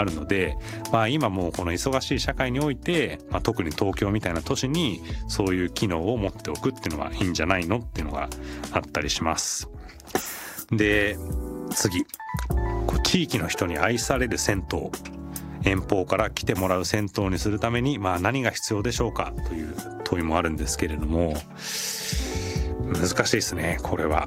あるので、今もうこの忙しい社会において、特に東京みたいな都市にそういう機能を持っておくっていうのはいいんじゃないのっていうのがあったりします。で、次、地域の人に愛される銭湯、遠方から来てもらう銭湯にするために何が必要でしょうかという問いもあるんですけれども、難しいですねこれは。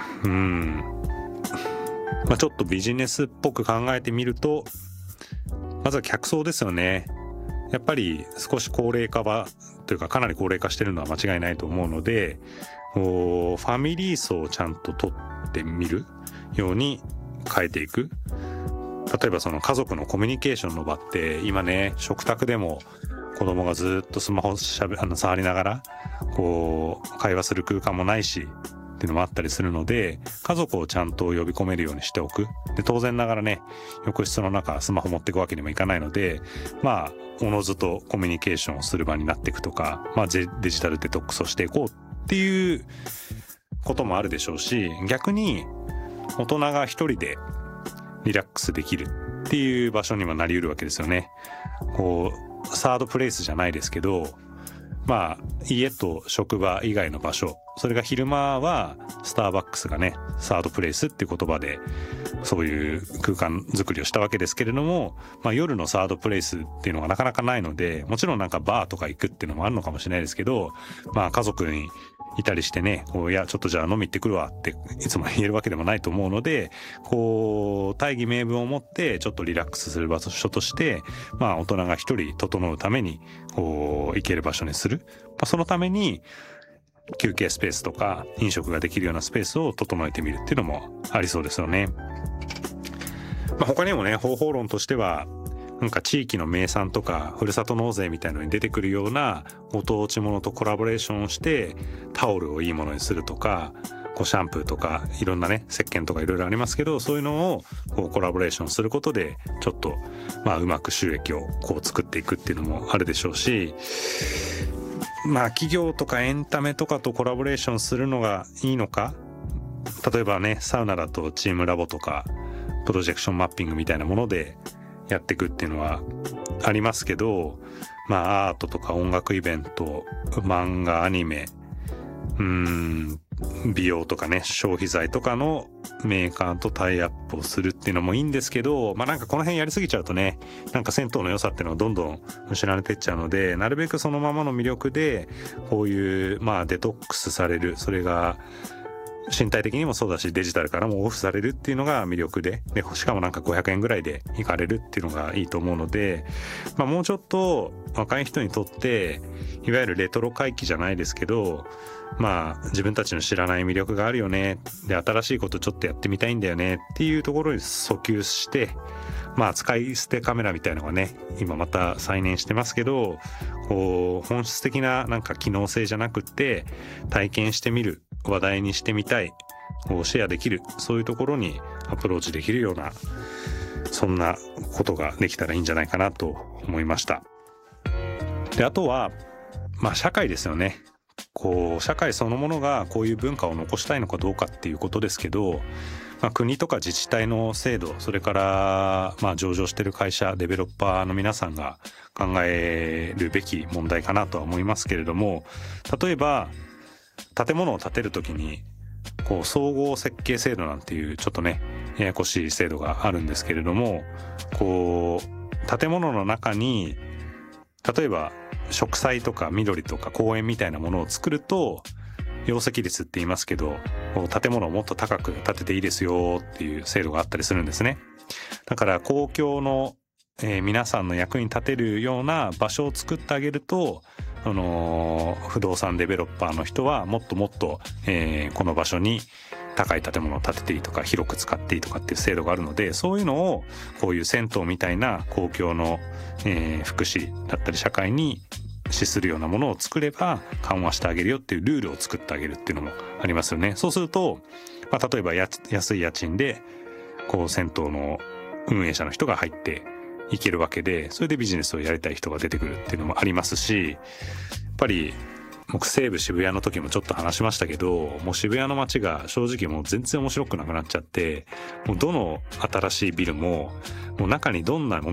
ちょっとビジネスっぽく考えてみると、まずは客層ですよね。やっぱり少し高齢化というかかなり高齢化してるのは間違いないと思うので、ファミリー層をちゃんと取ってみるように変えていく。例えばその家族のコミュニケーションの場って今ね、食卓でも子供がずっとスマホ触りながら会話する空間もないしっていうのもあったりするので、家族をちゃんと呼び込めるようにしておく。で、当然ながらね、浴室の中スマホ持っていくわけにもいかないので、おのずとコミュニケーションをする場になっていくとか、デジタルデトックスをしていこうっていうこともあるでしょうし、逆に大人が一人でリラックスできるっていう場所にもなり得るわけですよね。サードプレイスじゃないですけど、家と職場以外の場所、それが昼間はスターバックスがね、サードプレイスっていう言葉でそういう空間作りをしたわけですけれども、夜のサードプレイスっていうのがなかなかないので、もちろんバーとか行くっていうのもあるのかもしれないですけど、家族にいたりしてね、いやちょっとじゃあ飲み行ってくるわっていつも言えるわけでもないと思うので、大義名分を持ってちょっとリラックスする場所として、大人が一人整うために行ける場所にする。そのために休憩スペースとか飲食ができるようなスペースを整えてみるっていうのもありそうですよね。他にもね、方法論としては地域の名産とかふるさと納税みたいのに出てくるようなご当地ものとコラボレーションをしてタオルをいいものにするとか、シャンプーとかいろんなね、石鹸とかいろいろありますけど、そういうのをコラボレーションすることでちょっとうまく収益を作っていくっていうのもあるでしょうし、企業とかエンタメとかとコラボレーションするのがいいのか。例えばね、サウナだとチームラボとかプロジェクションマッピングみたいなものでやっていくっていうのはありますけど、アートとか音楽イベント、漫画、アニメ、美容とかね、消費財とかのメーカーとタイアップをするっていうのもいいんですけど、この辺やりすぎちゃうとね、銭湯の良さっていうのはどんどん失われていっちゃうので、なるべくそのままの魅力でこういうデトックスされる、それが身体的にもそうだしデジタルからもオフされるっていうのが魅力で、しかも500円ぐらいで行かれるっていうのがいいと思うので、もうちょっと若い人にとっていわゆるレトロ回帰じゃないですけど、自分たちの知らない魅力があるよね、で新しいことちょっとやってみたいんだよねっていうところに訴求して、使い捨てカメラみたいなのがね、今また再燃してますけど、本質的な機能性じゃなくって体験してみる、話題にしてみたい、シェアできる、そういうところにアプローチできるような、そんなことができたらいいんじゃないかなと思いました。で、あとは社会ですよね。社会そのものがこういう文化を残したいのかどうかっていうことですけど、国とか自治体の制度、それから上場してる会社、デベロッパーの皆さんが考えるべき問題かなとは思いますけれども、例えば建物を建てるときに総合設計制度なんていうちょっとね、ややこしい制度があるんですけれども、建物の中に例えば植栽とか緑とか公園みたいなものを作ると容積率って言いますけど、建物をもっと高く建てていいですよっていう制度があったりするんですね。だから公共の、皆さんの役に立てるような場所を作ってあげると、不動産デベロッパーの人はもっともっと、この場所に高い建物を建てていいとか広く使っていいとかっていう制度があるので、そういうのをこういう銭湯みたいな公共の、福祉だったり社会に資するようなものを作れば緩和してあげるよっていうルールを作ってあげるっていうのもありますよね。そうすると、例えば安い家賃で銭湯の運営者の人が入っていけるわけで、それでビジネスをやりたい人が出てくるっていうのもありますし、やっぱり僕西武渋谷の時もちょっと話しましたけど、もう渋谷の街が正直もう全然面白くなくなっちゃって、もうどの新しいビルももう中にどんな